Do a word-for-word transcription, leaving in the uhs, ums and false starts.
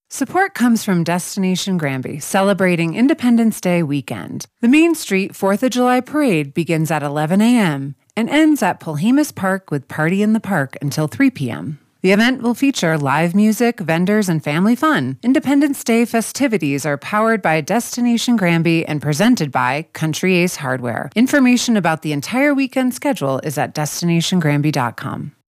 Support comes from Destination Granby, celebrating Independence Day weekend. The Main Street fourth of July Parade begins at eleven a.m. and ends at Polhemus Park with Party in the Park until three p.m. The event will feature live music, vendors, and family fun. Independence Day festivities are powered by Destination Granby and presented by Country Ace Hardware. Information about the entire weekend schedule is at destination granby dot com.